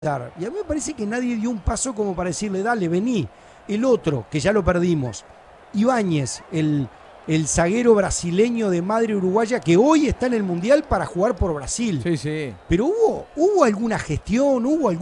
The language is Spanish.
Y a mí me parece que nadie dio un paso como para decirle, dale, vení. El otro, que ya lo perdimos, Ibáñez, el zaguero brasileño de madre uruguaya, que hoy está en el Mundial para jugar por Brasil. Sí, sí. Pero hubo alguna gestión, hubo algún